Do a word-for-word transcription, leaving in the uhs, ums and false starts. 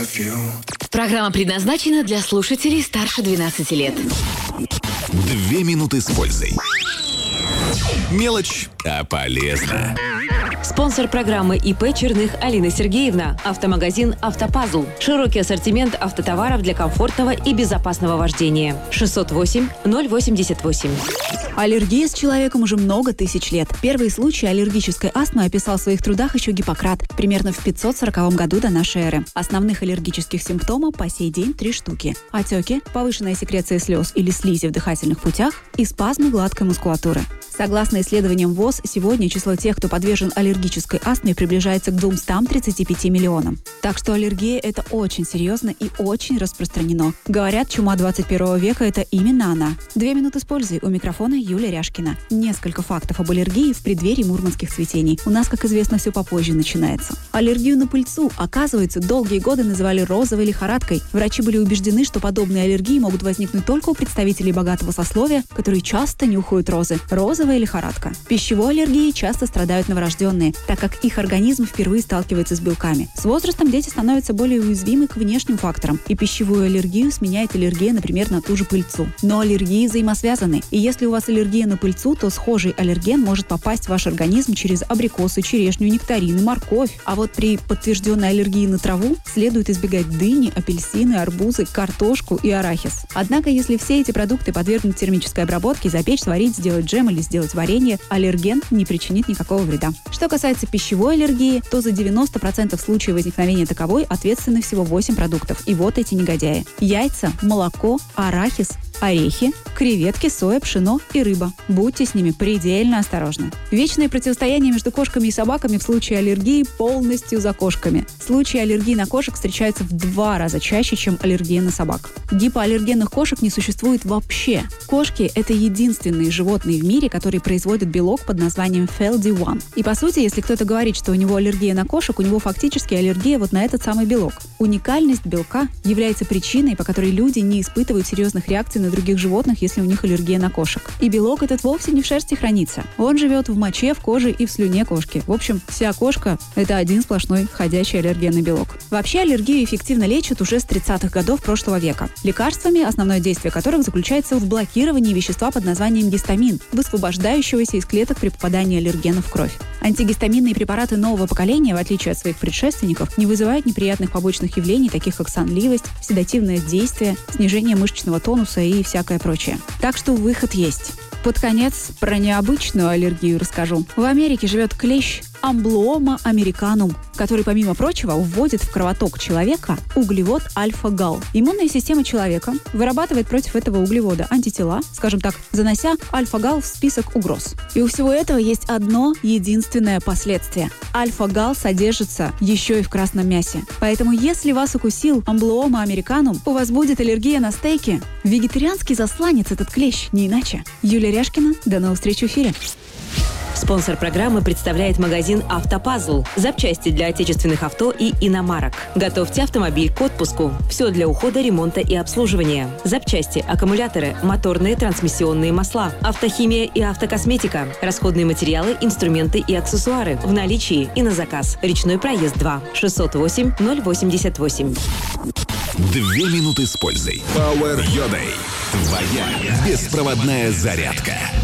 Программа предназначена для слушателей старше двенадцати лет. Две минуты с пользой. Мелочь, а полезно. Спонсор программы ИП Черных Алина Сергеевна. Автомагазин «Автопазл». Широкий ассортимент автотоваров для комфортного и безопасного вождения. шестьсот восемь ноль восемьдесят восемь. Аллергия с человеком уже много тысяч лет. Первые случаи аллергической астмы описал в своих трудах еще Гиппократ, примерно в пятьсот сороковом году до нашей эры. Основных аллергических симптомов по сей день три штуки. Отеки, повышенная секреция слез или слизи в дыхательных путях и спазмы гладкой мускулатуры. Согласно исследованиям ВОЗ, сегодня число тех, кто подвержен аллергической астме, приближается к двумстам тридцати пяти миллионам. Так что аллергия – это очень серьезно и очень распространено. Говорят, чума двадцать первого века – это именно она. Две минуты с пользой. У микрофона Юлия Ряшкина. Несколько фактов об аллергии в преддверии мурманских цветений. У нас, как известно, все попозже начинается. Аллергию на пыльцу, оказывается, долгие годы называли розовой лихорадкой. Врачи были убеждены, что подобные аллергии могут возникнуть только у представителей богатого сословия, которые часто нюхают розы. Розовая лихорадка. Пищевой аллергией часто страдают новорожденные, так как их организм впервые сталкивается с белками. С возрастом дети становятся более уязвимы к внешним факторам, и пищевую аллергию сменяет аллергия, например, на ту же пыльцу. Но аллергии взаимосвязаны, и если у вас аллергия на пыльцу, то схожий аллерген может попасть в ваш организм через абрикосы, черешню, нектарины, морковь. А вот при подтвержденной аллергии на траву следует избегать дыни, апельсины, арбузы, картошку и арахис. Однако, если все эти продукты подвергнут термической обработке, запечь, сварить, сделать джем или сделать варенье, аллерген не причинит никакого вреда. Что касается пищевой аллергии, то за девяносто процентов случаев возникновения таковой ответственны всего восемь продуктов. И вот эти негодяи. Яйца, молоко, арахис, орехи, креветки, соя, пшено и рыба. Будьте с ними предельно осторожны. Вечное противостояние между кошками и собаками в случае аллергии полностью за кошками. Случаи аллергии на кошек встречаются в два раза чаще, чем аллергия на собак. Гипоаллергенных кошек не существует вообще. Кошки – это единственные животные в мире, которые производят белок под названием эф эл ди один. И по сути, если кто-то говорит, что у него аллергия на кошек, у него фактически аллергия вот на этот самый белок. Уникальность белка является причиной, по которой люди не испытывают серьезных реакций на других животных, если у них аллергия на кошек. И белок этот вовсе не в шерсти хранится. Он живет в моче, в коже и в слюне кошки. В общем, вся кошка – это один сплошной ходячий аллергенный белок. Вообще аллергию эффективно лечат уже с тридцатых годов прошлого века. Лекарствами, основное действие которых заключается в блокировании вещества под названием гистамин, высвобождающегося из клеток при попадании аллергена в кровь. Антигистаминные препараты нового поколения, в отличие от своих предшественников, не вызывают неприятных побочных явлений, таких как сонливость, седативное действие, снижение мышечного тонуса и всякое прочее. Так что выход есть. Под конец про необычную аллергию расскажу. В Америке живет клещ Амблиома американум, который, помимо прочего, вводит в кровоток человека углевод альфа-гал. Иммунная система человека вырабатывает против этого углевода антитела, скажем так, занося альфа-гал в список угроз. И у всего этого есть одно единственное последствие. Альфа-гал содержится еще и в красном мясе. Поэтому, если вас укусил Амблиома американум, у вас будет аллергия на стейки. Вегетарианский засланец этот клещ, не иначе. Юлия Ряшкина, до новых встреч в эфире. Спонсор программы представляет магазин «Автопазл». Запчасти для отечественных авто и иномарок. Готовьте автомобиль к отпуску. Все для ухода, ремонта и обслуживания. Запчасти, аккумуляторы, моторные трансмиссионные масла, автохимия и автокосметика, расходные материалы, инструменты и аксессуары. В наличии и на заказ. Речной проезд два. шестьсот восемь ноль восемьдесят восемь. Две минуты с пользой. Power Your Day. Твоя беспроводная зарядка.